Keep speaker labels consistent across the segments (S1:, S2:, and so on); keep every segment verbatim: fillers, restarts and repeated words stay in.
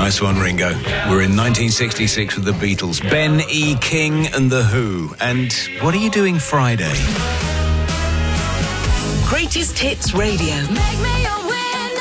S1: Nice one, Ringo. We're in nineteen sixty-six with the Beatles, Ben E. King and The Who. And what are you doing Friday?
S2: Greatest Hits Radio. Make me a winner.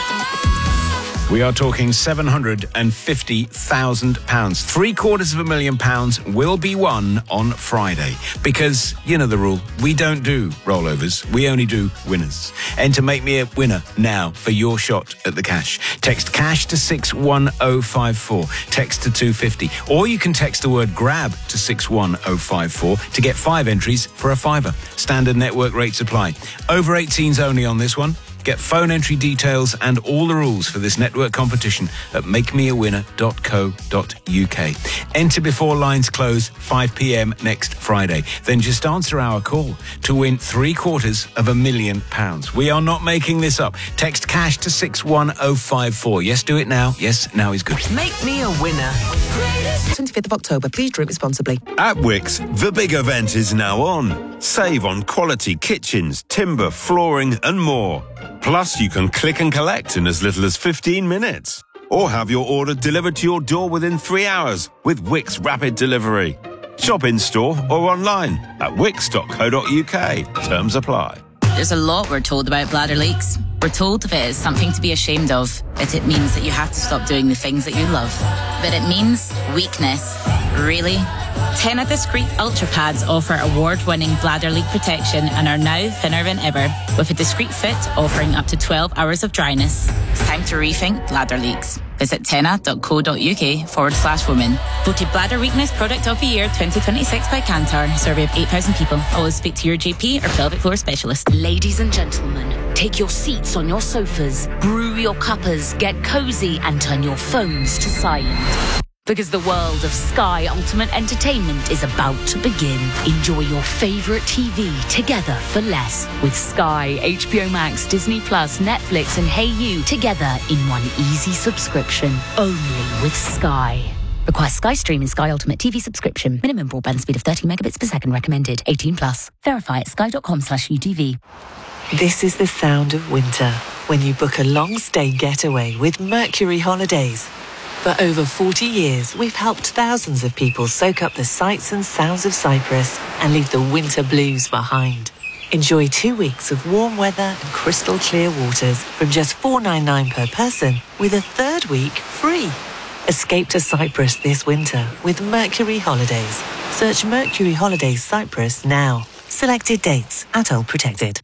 S1: We are talking seven hundred fifty thousand pounds. Three quarters of a million pounds will be won on Friday. Because, you know the rule, we don't do rollovers, we only do winners. Enter Make Me a Winner now for your shot at the cash. Text cash to six one oh five four. Text to two fifty. Or you can text the word grab to six one oh five four to get five entries for a fiver. Standard network rates apply. Over eighteens only on this one. Get phone entry details and all the rules for this network competition at make me a winner dot co dot uk. Enter before lines close, five p.m. next Friday. Then just answer our call to win three quarters of a million pounds. We are not making this up. Text cash to six one oh five four. Yes, do it now. Yes, now is good.
S2: Make me a winner.
S3: twenty-fifth of October. Please drink responsibly.
S4: At Wickes, the big event is now on. Save on quality kitchens, timber, flooring and more. Plus, you can click and collect in as little as fifteen minutes. Or have your order delivered to your door within three hours with Wickes Rapid Delivery. Shop in-store or online at wickes dot co dot uk. Terms apply.
S5: There's a lot we're told about bladder leaks. We're told if it is something to be ashamed of, that it means that you have to stop doing the things that you love. But it means weakness. Really? Tena Discreet Ultra Pads offer award-winning bladder leak protection and are now thinner than ever, with a discreet fit offering up to twelve hours of dryness. It's time to rethink bladder leaks. Visit tena dot co dot uk forward slash women. Voted Bladder Weakness Product of the Year twenty twenty-six by Kantar. Survey of eight thousand people. Always speak to your G P or pelvic floor specialist.
S6: Ladies and gentlemen, take your seats on your sofas, brew your cuppers, get cozy and turn your phones to silent. Because the world of Sky Ultimate Entertainment is about to begin. Enjoy your favourite T V together for less. With Sky, H B O Max, Disney Plus, Netflix and Hey You together in one easy subscription. Only with Sky. Requires Sky Stream and Sky Ultimate T V subscription. Minimum broadband speed of thirty megabits per second recommended. eighteen plus. Verify at sky dot com slash U T V.
S3: This is the sound of winter when you book a long stay getaway with Mercury Holidays. For over forty years, we've helped thousands of people soak up the sights and sounds of Cyprus and leave the winter blues behind. Enjoy two weeks of warm weather and crystal clear waters from just four hundred ninety-nine pounds per person, with a third week free. Escape to Cyprus this winter with Mercury Holidays. Search Mercury Holidays Cyprus now. Selected dates at all protected.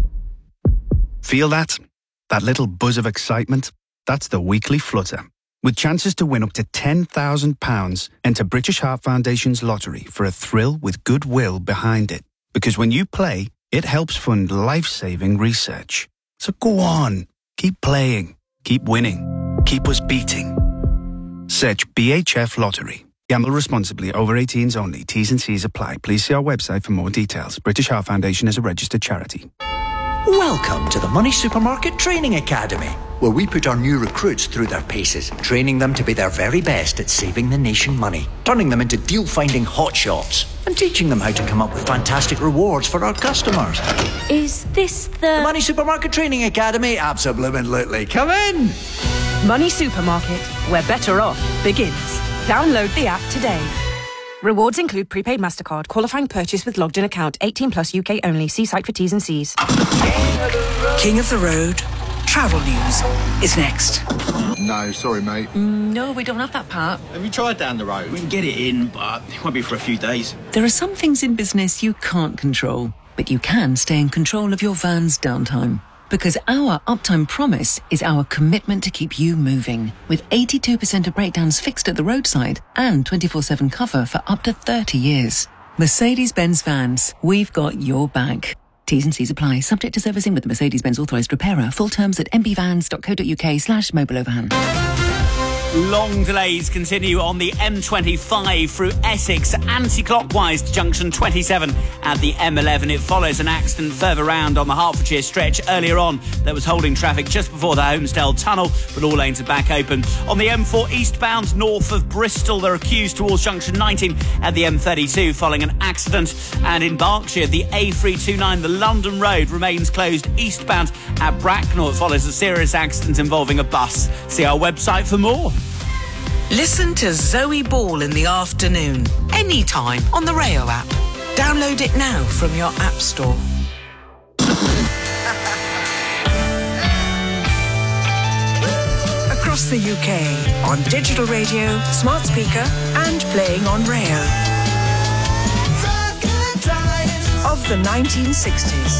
S7: Feel that? That little buzz of excitement? That's the weekly flutter. With chances to win up to ten thousand pounds, enter British Heart Foundation's lottery for a thrill with goodwill behind it. Because when you play, it helps fund life-saving research. So go on, keep playing, keep winning, keep us beating. Search B H F Lottery. Gamble responsibly. Over eighteens only. T's and C's apply. Please see our website for more details. British Heart Foundation is a registered charity.
S8: Welcome to the Money Supermarket Training Academy, where we put our new recruits through their paces, training them to be their very best at saving the nation money, turning them into deal-finding hotshots, and teaching them how to come up with fantastic rewards for our customers.
S6: Is this the...
S8: The Money Supermarket Training Academy? Absolutely. Come in!
S9: Money Supermarket, where better off begins. Download the app today. Rewards include prepaid MasterCard, qualifying purchase with logged in account, eighteen plus U K only. See site for T's and C's.
S2: King of the Road, travel news is next.
S10: No, sorry, mate.
S11: Mm, no, we don't have that part.
S12: Have you tried down the road? We can get it in, but it won't be for a few days.
S11: There are some things in business you can't control, but you can stay in control of your van's downtime. Because our uptime promise is our commitment to keep you moving. With eighty-two percent of breakdowns fixed at the roadside and twenty-four seven cover for up to thirty years. Mercedes-Benz Vans, we've got your back. T's and C's apply. Subject to servicing with the Mercedes-Benz authorised repairer. Full terms at m b vans dot co dot u k slash mobile overhand.
S13: Long delays continue on the M twenty-five through Essex, anti-clockwise to junction twenty-seven at the M eleven. It follows an accident further round on the Hertfordshire stretch. Earlier on, there was holding traffic just before the Holmesdale Tunnel, but all lanes are back open. On the M four eastbound north of Bristol, there are queues towards junction nineteen at the M thirty-two following an accident. And in Berkshire, the A three twenty-nine, the London Road, remains closed eastbound at Bracknell. It follows a serious accident involving a bus. See our website for more.
S2: Listen to Zoe Ball in the afternoon, anytime on the Rayo app. Download it now from your app store. Across the U K, on digital radio, smart speaker, and playing on Rayo. Of the nineteen sixties.